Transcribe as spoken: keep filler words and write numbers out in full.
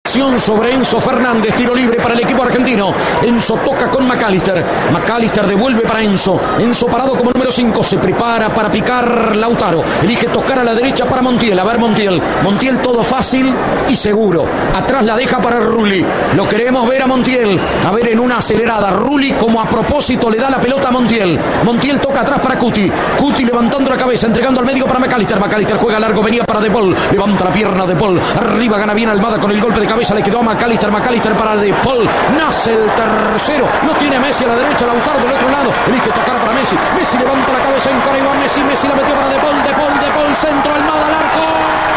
Sobre Enzo Fernández, tiro libre para el equipo argentino. Enzo toca con McAllister. McAllister devuelve para Enzo. Enzo parado como número cinco. Se prepara para picar Lautaro. Elige tocar a la derecha para Montiel. A ver Montiel. Montiel todo fácil y seguro. Atrás la deja para Rulli. Lo queremos ver a Montiel. A ver en una acelerada. Rulli como a propósito le da la pelota a Montiel. Montiel toca atrás para Cuti. Cuti levantando la cabeza, entregando al medio para McAllister. McAllister juega largo, venía para De Paul. Levanta la pierna De Paul. Arriba gana bien Almada con el golpe de cabeza. Le quedó a McAllister, McAllister para De Paul. Nace el tercero. No tiene Messi a la derecha, Lautaro del otro lado. Elige tocar para Messi. Messi levanta la cabeza, encara y va Messi. Messi la metió para De Paul, De Paul, De Paul. Centro, Almada al arco.